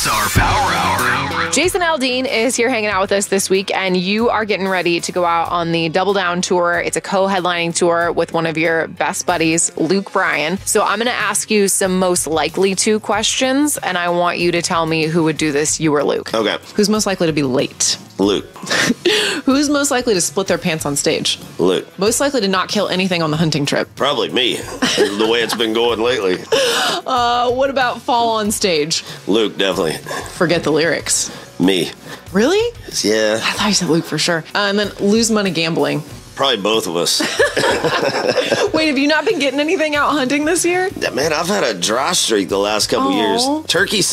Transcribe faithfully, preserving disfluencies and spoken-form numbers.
Star Power Hour. Jason Aldean is here hanging out with us this week, and you are getting ready to go out on the Double Down Tour. It's a co-headlining tour with one of your best buddies, Luke Bryan. So I'm going to ask you some most likely to questions, and I want you to tell me who would do this, you or Luke. Okay. Who's most likely to be late? Luke. Who's most likely to split their pants on stage? Luke. Most likely to not kill anything on the hunting trip? Probably me. The way it's been going lately. Uh, what about fall on stage? Luke, definitely. Forget the lyrics. Me. Really? Yeah. I thought you said Luke for sure. Uh, and then lose money gambling. Probably both of us. Wait, have you not been getting anything out hunting this year? Man, I've had a dry streak the last couple Aw. years. Turkey